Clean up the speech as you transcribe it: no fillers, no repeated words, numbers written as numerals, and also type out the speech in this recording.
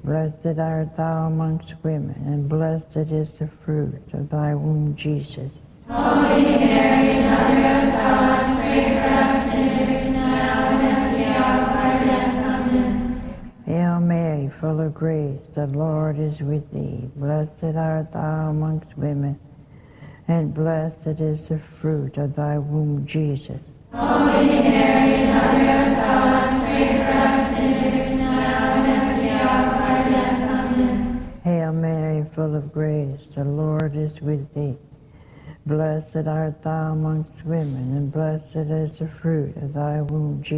Blessed art thou amongst women, and blessed is the fruit of thy womb, Jesus. Holy Mary, Mother of God, pray for us sinners now and at the hour of our death. Amen. Hail Mary, full of grace, the Lord is with thee. Blessed art thou amongst women, and blessed is the fruit of thy womb, Jesus. Holy Mary, Mother of God, pray for us sinners now and at the hour of our death. Amen. Hail Mary, full of grace, the Lord is with thee. Blessed art thou amongst women, and blessed is the fruit of thy womb, Jesus.